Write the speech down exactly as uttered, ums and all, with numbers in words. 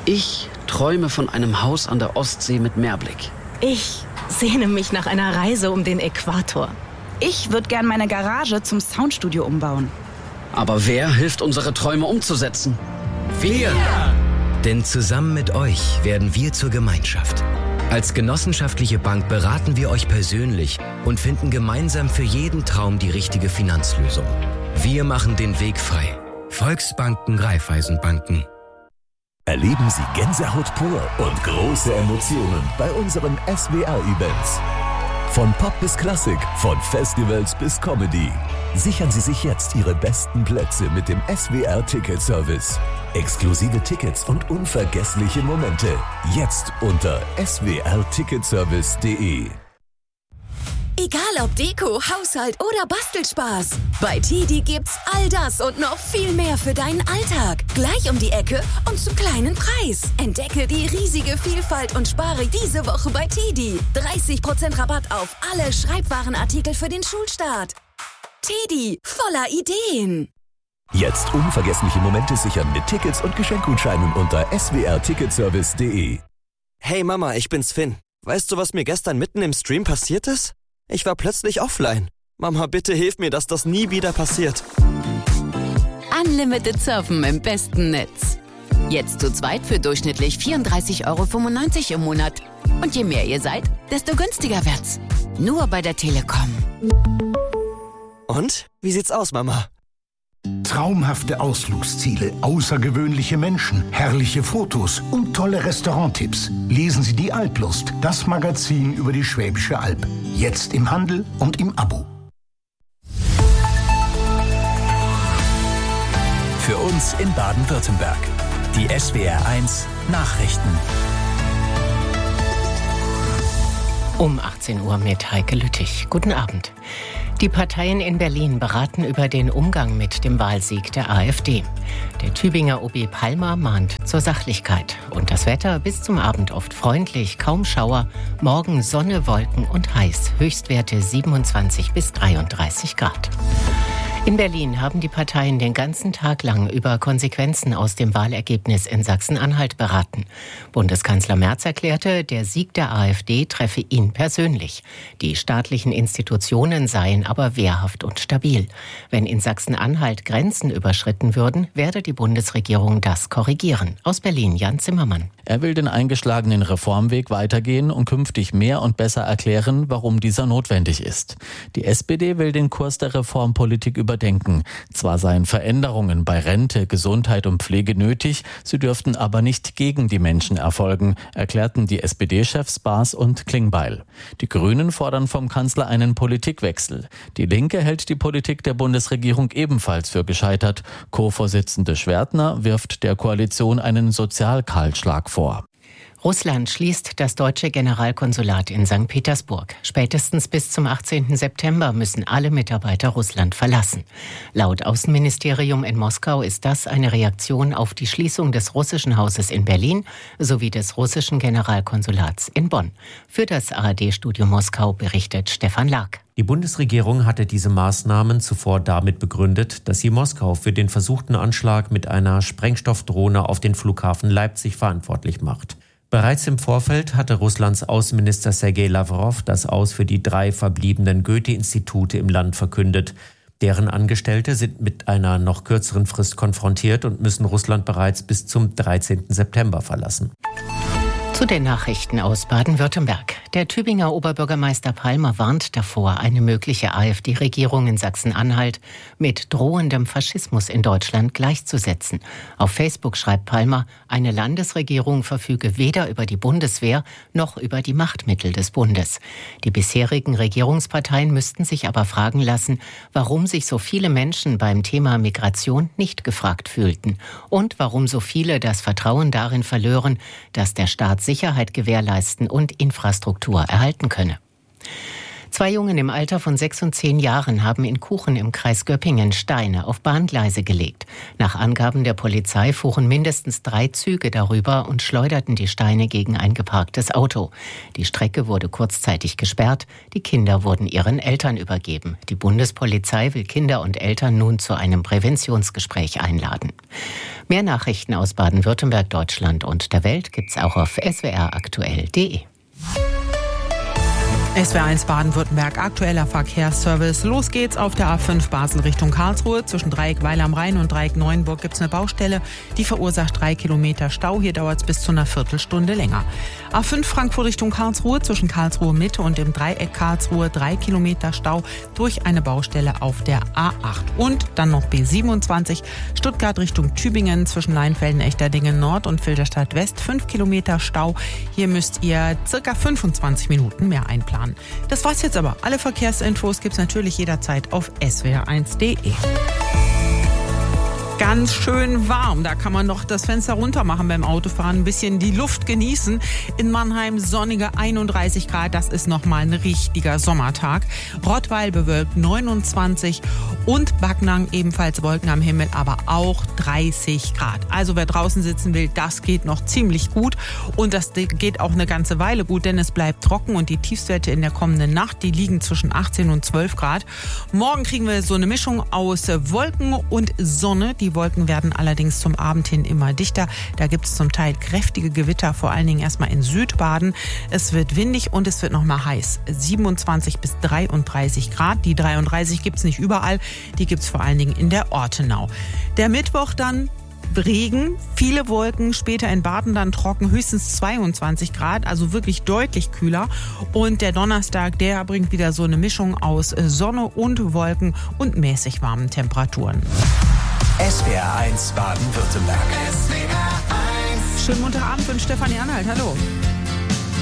Ich träume von einem Haus an der Ostsee mit Meerblick. Ich sehne mich nach einer Reise um den Äquator. Ich würde gern meine Garage zum Soundstudio umbauen. Aber wer hilft, unsere Träume umzusetzen? Wir! Denn zusammen mit euch werden wir zur Gemeinschaft. Als genossenschaftliche Bank beraten wir euch persönlich und finden gemeinsam für jeden Traum die richtige Finanzlösung. Wir machen den Weg frei. Volksbanken, Raiffeisenbanken. Erleben Sie Gänsehaut pur und große Emotionen bei unseren S W R-Events. Von Pop bis Klassik, von Festivals bis Comedy. Sichern Sie sich jetzt Ihre besten Plätze mit dem S W R-Ticket-Service. Exklusive Tickets und unvergessliche Momente. Jetzt unter s w r ticketservice punkt d e. Egal ob Deko, Haushalt oder Bastelspaß. Bei Tedi gibt's all das und noch viel mehr für deinen Alltag. Gleich um die Ecke und zum kleinen Preis. Entdecke die riesige Vielfalt und spare diese Woche bei Tedi. dreißig Prozent Rabatt auf alle Schreibwarenartikel für den Schulstart. Tedi, voller Ideen. Jetzt unvergessliche Momente sichern mit Tickets und Geschenkgutscheinen unter s w r ticketservice punkt d e. Hey Mama, ich bin's Finn. Weißt du, was mir gestern mitten im Stream passiert ist? Ich war plötzlich offline. Mama, bitte hilf mir, dass das nie wieder passiert. Unlimited Surfen im besten Netz. Jetzt zu zweit für durchschnittlich vierunddreißig Euro fünfundneunzig im Monat. Und je mehr ihr seid, desto günstiger wird's. Nur bei der Telekom. Und? Wie sieht's aus, Mama? Traumhafte Ausflugsziele, außergewöhnliche Menschen, herrliche Fotos und tolle Restauranttipps. Lesen Sie die Alplust, das Magazin über die Schwäbische Alb. Jetzt im Handel und im Abo. Für uns in Baden-Württemberg. Die S W R eins Nachrichten. Um achtzehn Uhr mit Heike Lüttich. Guten Abend. Die Parteien in Berlin beraten über den Umgang mit dem Wahlsieg der AfD. Der Tübinger O B Palmer mahnt zur Sachlichkeit. Und das Wetter bis zum Abend oft freundlich, kaum Schauer. Morgen Sonne, Wolken und heiß. Höchstwerte siebenundzwanzig bis dreiunddreißig Grad. In Berlin haben die Parteien den ganzen Tag lang über Konsequenzen aus dem Wahlergebnis in Sachsen-Anhalt beraten. Bundeskanzler Merz erklärte, der Sieg der AfD treffe ihn persönlich. Die staatlichen Institutionen seien aber wehrhaft und stabil. Wenn in Sachsen-Anhalt Grenzen überschritten würden, werde die Bundesregierung das korrigieren. Aus Berlin, Jan Zimmermann. Er will den eingeschlagenen Reformweg weitergehen und künftig mehr und besser erklären, warum dieser notwendig ist. Die S P D will den Kurs der Reformpolitik überdenken. Zwar seien Veränderungen bei Rente, Gesundheit und Pflege nötig, sie dürften aber nicht gegen die Menschen erfolgen, erklärten die S P D-Chefs Baas und Klingbeil. Die Grünen fordern vom Kanzler einen Politikwechsel. Die Linke hält die Politik der Bundesregierung ebenfalls für gescheitert. Co-Vorsitzende Schwertner wirft der Koalition einen Sozialkahlschlag vor. Russland schließt das deutsche Generalkonsulat in Sankt Petersburg. Spätestens bis zum achtzehnten September müssen alle Mitarbeiter Russland verlassen. Laut Außenministerium in Moskau ist das eine Reaktion auf die Schließung des russischen Hauses in Berlin sowie des russischen Generalkonsulats in Bonn. Für das A R D-Studio Moskau berichtet Stefan Lark. Die Bundesregierung hatte diese Maßnahmen zuvor damit begründet, dass sie Moskau für den versuchten Anschlag mit einer Sprengstoffdrohne auf den Flughafen Leipzig verantwortlich macht. Bereits im Vorfeld hatte Russlands Außenminister Sergei Lavrov das Aus für die drei verbliebenen Goethe-Institute im Land verkündet. Deren Angestellte sind mit einer noch kürzeren Frist konfrontiert und müssen Russland bereits bis zum dreizehnten September verlassen. Zu den Nachrichten aus Baden-Württemberg. Der Tübinger Oberbürgermeister Palmer warnt davor, eine mögliche AfD-Regierung in Sachsen-Anhalt mit drohendem Faschismus in Deutschland gleichzusetzen. Auf Facebook schreibt Palmer, eine Landesregierung verfüge weder über die Bundeswehr noch über die Machtmittel des Bundes. Die bisherigen Regierungsparteien müssten sich aber fragen lassen, warum sich so viele Menschen beim Thema Migration nicht gefragt fühlten und warum so viele das Vertrauen darin verlören, dass der Staat Sicherheit gewährleisten und Infrastruktur erhalten könne. Zwei Jungen im Alter von sechs und zehn Jahren haben in Kuchen im Kreis Göppingen Steine auf Bahngleise gelegt. Nach Angaben der Polizei fuhren mindestens drei Züge darüber und schleuderten die Steine gegen ein geparktes Auto. Die Strecke wurde kurzzeitig gesperrt. Die Kinder wurden ihren Eltern übergeben. Die Bundespolizei will Kinder und Eltern nun zu einem Präventionsgespräch einladen. Mehr Nachrichten aus Baden-Württemberg, Deutschland und der Welt gibt's auch auf s w r aktuell punkt d e. S W R eins Baden-Württemberg, aktueller Verkehrsservice. Los geht's auf der A fünf Basel Richtung Karlsruhe. Zwischen Dreieck Weil am Rhein und Dreieck Neuenburg gibt's eine Baustelle. Die verursacht drei Kilometer Stau. Hier dauert's bis zu einer Viertelstunde länger. A fünf Frankfurt Richtung Karlsruhe. Zwischen Karlsruhe Mitte und dem Dreieck Karlsruhe drei Kilometer Stau durch eine Baustelle auf der A acht. Und dann noch B siebenundzwanzig Stuttgart Richtung Tübingen. Zwischen Leinfelden, Echterdingen Nord und Filderstadt West fünf Kilometer Stau. Hier müsst ihr circa fünfundzwanzig Minuten mehr einplanen. Das war's jetzt aber. Alle Verkehrsinfos gibt's natürlich jederzeit auf s w r eins punkt d e. Ganz schön warm. Da kann man noch das Fenster runter machen beim Autofahren, ein bisschen die Luft genießen. In Mannheim sonnige einunddreißig Grad, das ist nochmal ein richtiger Sommertag. Rottweil bewölkt neunundzwanzig und Backnang ebenfalls Wolken am Himmel, aber auch dreißig Grad. Also wer draußen sitzen will, das geht noch ziemlich gut und das geht auch eine ganze Weile gut, denn es bleibt trocken und die Tiefstwerte in der kommenden Nacht, die liegen zwischen achtzehn und zwölf Grad. Morgen kriegen wir so eine Mischung aus Wolken und Sonne. Die Die Wolken werden allerdings zum Abend hin immer dichter. Da gibt es zum Teil kräftige Gewitter, vor allen Dingen erstmal in Südbaden. Es wird windig und es wird nochmal heiß. siebenundzwanzig bis dreiunddreißig Grad. Die dreiunddreißig gibt es nicht überall, die gibt es vor allen Dingen in der Ortenau. Der Mittwoch dann Regen, viele Wolken, später in Baden dann trocken, höchstens zweiundzwanzig Grad, also wirklich deutlich kühler. Und der Donnerstag, der bringt wieder so eine Mischung aus Sonne und Wolken und mäßig warmen Temperaturen. S W R eins Baden-Württemberg. Schönen Montagabend von Stefanie Anhalt. Hallo.